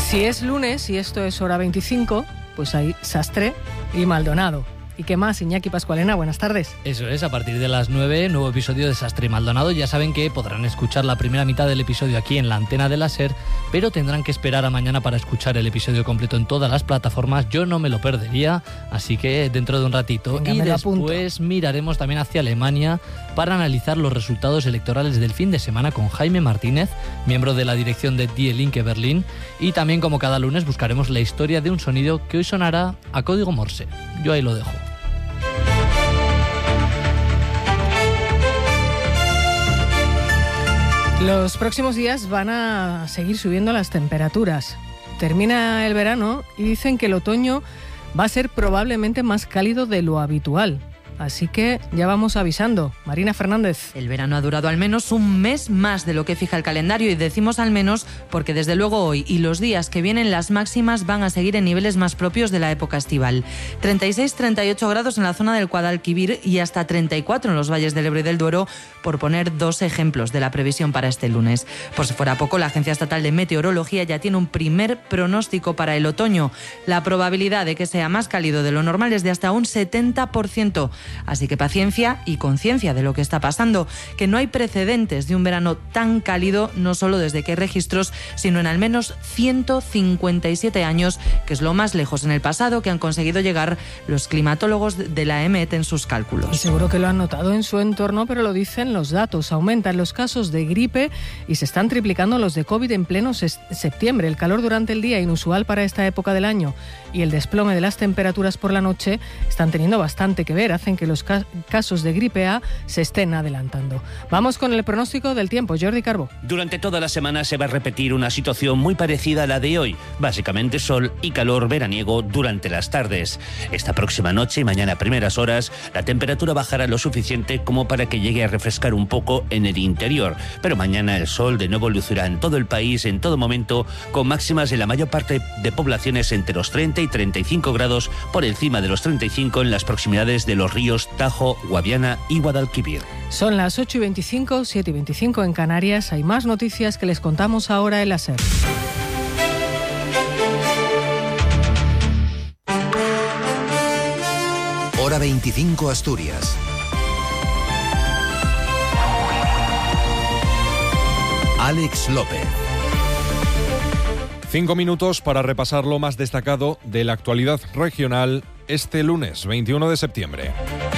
Si es lunes y esto es hora 25, pues hay Sastre y Maldonado. ¿Y qué más, Iñaki Pascualena? Buenas tardes. Eso es, a partir de las 9, nuevo episodio de Sastre y Maldonado. Ya saben que podrán escuchar la primera mitad del episodio aquí en la antena de la SER, pero tendrán que esperar a mañana para escuchar el episodio completo en todas las plataformas. Yo no me lo perdería, así que dentro de un ratito. Venga, y después miraremos también hacia Alemania para analizar los resultados electorales del fin de semana con Jaime Martínez, miembro de la dirección de Die Linke Berlín. Y también, como cada lunes, buscaremos la historia de un sonido que hoy sonará a código Morse. Yo ahí lo dejo. Los próximos días van a seguir subiendo las temperaturas. Termina el verano y dicen que el otoño va a ser probablemente más cálido de lo habitual. Así que ya vamos avisando. Marina Fernández. El verano ha durado al menos un mes más de lo que fija el calendario, y decimos al menos porque desde luego hoy y los días que vienen las máximas van a seguir en niveles más propios de la época estival. 36-38 grados en la zona del Guadalquivir y hasta 34 en los valles del Ebro y del Duero, por poner dos ejemplos de la previsión para este lunes. Por si fuera poco, la Agencia Estatal de Meteorología ya tiene un primer pronóstico para el otoño. La probabilidad de que sea más cálido de lo normal es de hasta un 70%. Así que paciencia y conciencia de lo que está pasando, que no hay precedentes de un verano tan cálido, no solo desde que hay registros, sino en al menos 157 años, que es lo más lejos en el pasado que han conseguido llegar los climatólogos de la EMET en sus cálculos. Y seguro que lo han notado en su entorno, pero lo dicen los datos. Aumentan los casos de gripe y se están triplicando los de COVID en pleno septiembre. El calor durante el día, inusual para esta época del año, y el desplome de las temperaturas por la noche están teniendo bastante que ver. Hacen que los casos de gripe A se estén adelantando. Vamos con el pronóstico del tiempo. Jordi Carbó. Durante toda la semana se va a repetir una situación muy parecida a la de hoy. Básicamente sol y calor veraniego durante las tardes. Esta próxima noche y mañana a primeras horas la temperatura bajará lo suficiente como para que llegue a refrescar un poco en el interior. Pero mañana el sol de nuevo lucirá en todo el país en todo momento, con máximas en la mayor parte de poblaciones entre los 30 y 35 grados, por encima de los 35 en las proximidades de los ríos Tajo, Guadiana y Guadalquivir. Son las 8:25, 7:25 en Canarias. Hay más noticias que les contamos ahora en la SER. Hora 25 Asturias. Alex López. 5 minutos para repasar lo más destacado de la actualidad regional este lunes 21 de septiembre.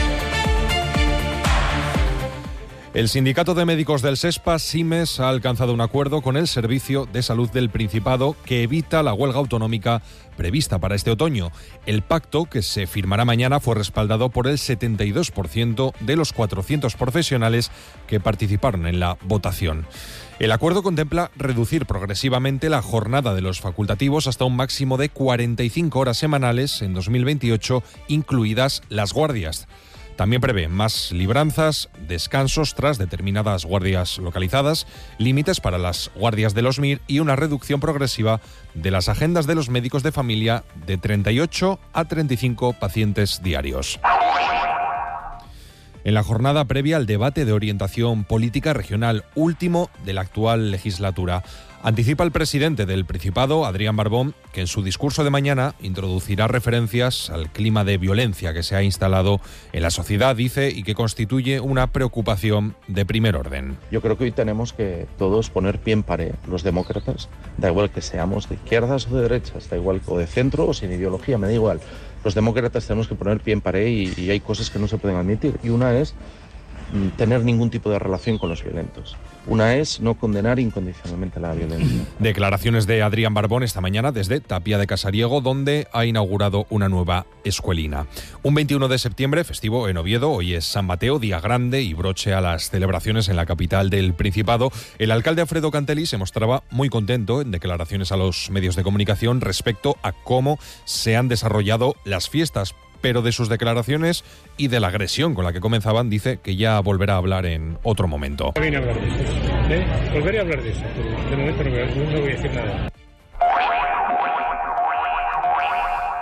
El Sindicato de Médicos del SESPA, SIMES, ha alcanzado un acuerdo con el Servicio de Salud del Principado que evita la huelga autonómica prevista para este otoño. El pacto, que se firmará mañana, fue respaldado por el 72% de los 400 profesionales que participaron en la votación. El acuerdo contempla reducir progresivamente la jornada de los facultativos hasta un máximo de 45 horas semanales en 2028, incluidas las guardias. También prevé más libranzas, descansos tras determinadas guardias localizadas, límites para las guardias de los MIR y una reducción progresiva de las agendas de los médicos de familia de 38 a 35 pacientes diarios. En la jornada previa al debate de orientación política regional, último de la actual legislatura, anticipa el presidente del Principado, Adrián Barbón, que en su discurso de mañana introducirá referencias al clima de violencia que se ha instalado en la sociedad, dice, y que constituye una preocupación de primer orden. Yo creo que hoy tenemos que todos poner pie en pared, los demócratas, da igual que seamos de izquierdas o de derechas, da igual, o de centro o sin ideología, me da igual. Los demócratas tenemos que poner pie en pared y hay cosas que no se pueden admitir. Y una es tener ningún tipo de relación con los violentos. Una es no condenar incondicionalmente la violencia. Declaraciones de Adrián Barbón esta mañana desde Tapia de Casariego, donde ha inaugurado una nueva escuelina. Un 21 de septiembre, festivo en Oviedo. Hoy es San Mateo, día grande y broche a las celebraciones en la capital del Principado. El alcalde Alfredo Cantelli se mostraba muy contento en declaraciones a los medios de comunicación respecto a cómo se han desarrollado las fiestas, pero de sus declaraciones y de la agresión con la que comenzaban dice que ya volverá a hablar en otro momento. Volveré a hablar de eso. Volveré a hablar de eso. De momento no voy a decir nada.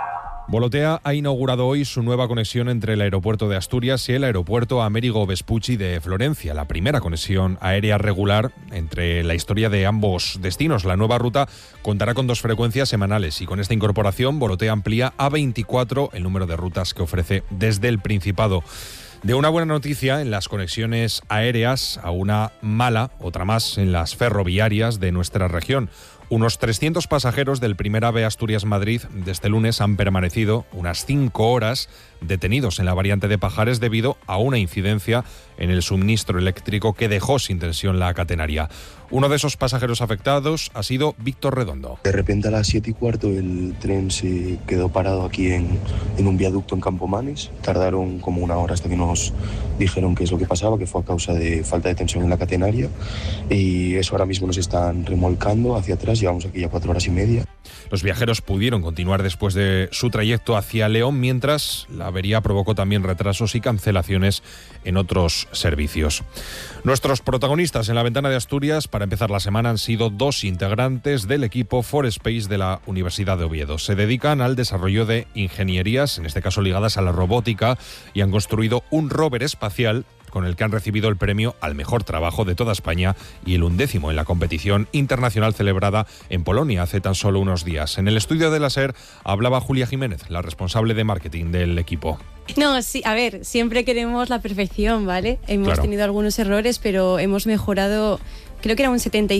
Volotea ha inaugurado hoy su nueva conexión entre el aeropuerto de Asturias y el aeropuerto Amerigo Vespucci de Florencia, la primera conexión aérea regular entre la historia de ambos destinos. La nueva ruta contará con 2 frecuencias semanales y con esta incorporación Volotea amplía a 24 el número de rutas que ofrece desde el Principado. De una buena noticia en las conexiones aéreas a una mala, otra más en las ferroviarias de nuestra región. Unos 300 pasajeros del primer AVE Asturias-Madrid de este lunes han permanecido unas 5 horas detenidos en la variante de Pajares debido a una incidencia en el suministro eléctrico que dejó sin tensión la catenaria. Uno de esos pasajeros afectados ha sido Víctor Redondo. De repente a las 7:15 el tren se quedó parado aquí en un viaducto en Campomanes. Tardaron como 1 hora hasta que nos dijeron qué es lo que pasaba, que fue a causa de falta de tensión en la catenaria. Y eso ahora mismo nos están remolcando hacia atrás, llevamos aquí ya 4 horas y media. Los viajeros pudieron continuar después de su trayecto hacia León, mientras la avería provocó también retrasos y cancelaciones en otros servicios. Nuestros protagonistas en la ventana de Asturias para empezar la semana han sido 2 integrantes del equipo Forespace de la Universidad de Oviedo. Se dedican al desarrollo de ingenierías, en este caso ligadas a la robótica, y han construido un rover espacial con el que han recibido el premio al mejor trabajo de toda España y el 11º en la competición internacional celebrada en Polonia hace tan solo unos días. En el estudio de la SER hablaba Julia Jiménez, la responsable de marketing del equipo. No, sí, a ver, siempre queremos la perfección, ¿vale? Hemos tenido algunos errores, pero hemos mejorado, creo que era un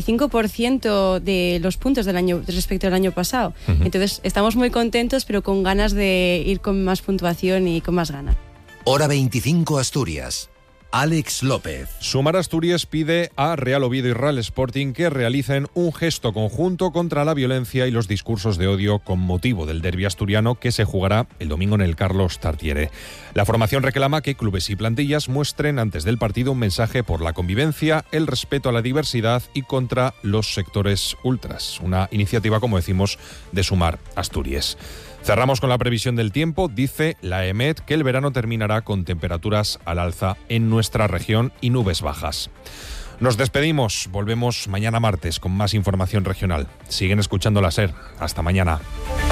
75% de los puntos del año respecto al año pasado. Entonces, estamos muy contentos, pero con ganas de ir con más puntuación y con más ganas. Hora 25 Asturias. Alex López. Sumar Asturias pide a Real Oviedo y Real Sporting que realicen un gesto conjunto contra la violencia y los discursos de odio con motivo del derbi asturiano que se jugará el domingo en el Carlos Tartiere. La formación reclama que clubes y plantillas muestren antes del partido un mensaje por la convivencia, el respeto a la diversidad y contra los sectores ultras. Una iniciativa, como decimos, de Sumar Asturias. Cerramos con la previsión del tiempo. Dice la EMET que el verano terminará con temperaturas al alza en nuestra región y nubes bajas. Nos despedimos. Volvemos mañana martes con más información regional. Siguen escuchando la SER. Hasta mañana.